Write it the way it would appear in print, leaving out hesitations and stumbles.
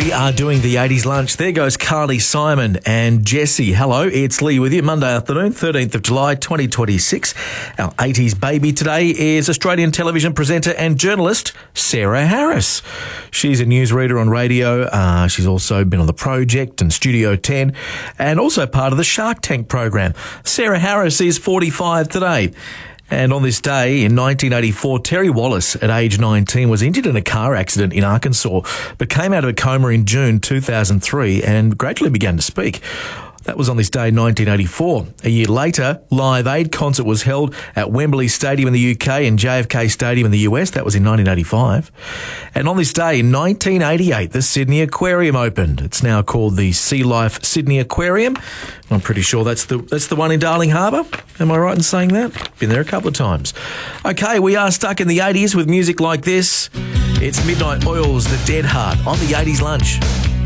We are doing the 80s lunch. There goes Carly Simon and Jesse. Hello, it's Lee with you. Monday afternoon, 13th of July, 2026. Our 80s baby today is Australian television presenter and journalist Sarah Harris. She's a newsreader on radio. She's also been on The Project and Studio 10 and also part of the Shark Tank program. Sarah Harris is 45 today. And on this day in 1984, Terry Wallace, at age 19, was injured in a car accident in Arkansas, but came out of a coma in June 2003 and gradually began to speak. That was on this day in 1984. A year later, Live Aid concert was held at Wembley Stadium in the UK and JFK Stadium in the US. That was in 1985. And on this day in 1988, the Sydney Aquarium opened. It's now called the Sea Life Sydney Aquarium. I'm pretty sure that's the one in Darling Harbour. Am I right in saying that? Been there a couple of times. Okay, we are stuck in the 80s with music like this. It's Midnight Oil's The Dead Heart on the 80s Lunch.